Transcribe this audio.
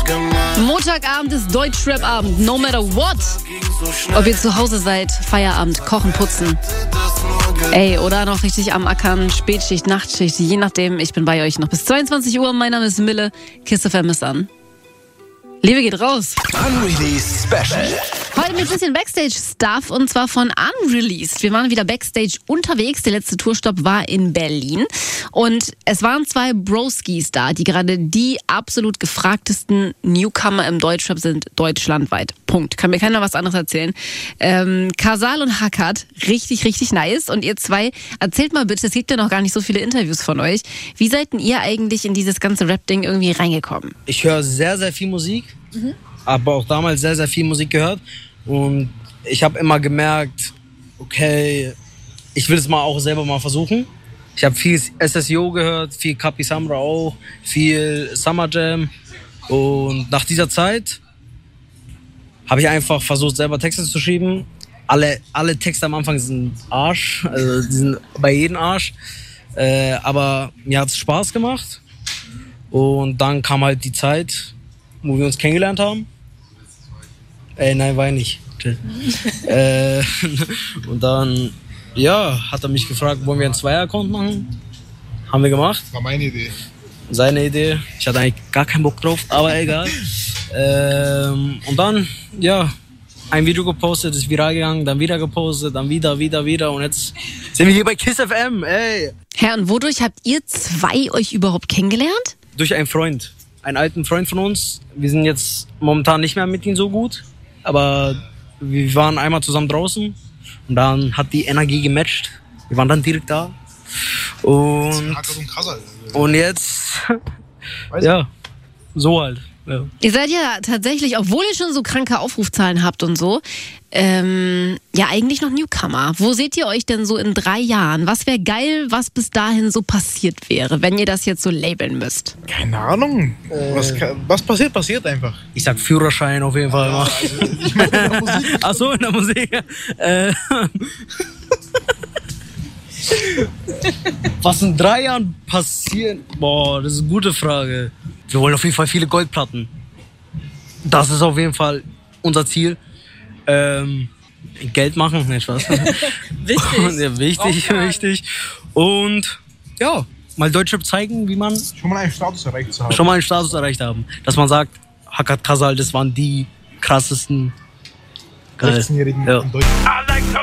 Montagabend ist Deutschrap-Abend, no matter what. Ob ihr zu Hause seid, Feierabend, kochen, putzen. Ey, oder noch richtig am Ackern, Spätschicht, Nachtschicht, je nachdem. Ich bin bei euch noch bis 22 Uhr. Mein Name ist Mille. Kiss FM ist an. Liebe geht raus. Unreleased Special. Heute mit ein bisschen Backstage-Stuff und zwar von Unreleased. Wir waren wieder Backstage unterwegs. Der letzte Tourstopp war in Berlin. Und es waren zwei Broskis da, die gerade die absolut gefragtesten Newcomer im Deutschrap sind, deutschlandweit. Punkt. Kann mir keiner was anderes erzählen. Kasal und Hackert, richtig, richtig nice. Und ihr zwei, erzählt mal bitte, es gibt ja noch gar nicht so viele Interviews von euch. Wie seid denn ihr eigentlich in dieses ganze Rap-Ding irgendwie reingekommen? Ich höre sehr, sehr viel Musik. Aber auch damals sehr, sehr viel Musik gehört. Und ich habe immer gemerkt, okay, ich will es mal auch selber mal versuchen. Ich habe viel SSIO gehört, viel Kapi Samra auch, viel Summer Jam. Und nach dieser Zeit habe ich einfach versucht, selber Texte zu schreiben. Alle Texte am Anfang sind Arsch, also die sind bei jedem Arsch. Aber mir hat es Spaß gemacht. Und dann kam halt die Zeit, wo wir uns kennengelernt haben. Nein, war ich nicht. Und dann, ja, hat er mich gefragt, wollen wir einen Zweier-Account machen? Haben wir gemacht. War meine Idee. Seine Idee. Ich hatte eigentlich gar keinen Bock drauf, aber egal. Und dann, ja, ein Video gepostet, ist viral gegangen, dann wieder gepostet, dann wieder. Und jetzt sind wir hier bei Kiss FM, ey. Herr, und wodurch habt ihr zwei euch überhaupt kennengelernt? Durch einen Freund. Einen alten Freund von uns. Wir sind jetzt momentan nicht mehr mit ihm so gut, aber wir waren einmal zusammen draußen und dann hat die Energie gematcht. Wir waren dann direkt da. Und jetzt, ja, so halt. Ja. Ihr seid ja tatsächlich, obwohl ihr schon so kranke Aufrufzahlen habt und so, ja eigentlich noch Newcomer. Wo seht ihr euch denn so in 3 Jahren? Was wäre geil, was bis dahin so passiert wäre, wenn ihr das jetzt so labeln müsst? Keine Ahnung. Was passiert einfach. Ich sag Führerschein auf jeden Fall. Also, ich meine in der Musik. Ach so, in der Musik. Was in 3 Jahren passiert? Boah, das ist eine gute Frage. Wir wollen auf jeden Fall viele Goldplatten. Das ist auf jeden Fall unser Ziel. Geld machen, nicht Spaß. Wichtig. Ja, wichtig. Und ja, mal Deutschrap zeigen, wie man Schon mal einen Status erreicht zu haben. schon mal einen Status erreicht haben. Dass man sagt, Hackert Kasal, das waren die krassesten. Geil. 16-Jährigen Ja. in Deutschland.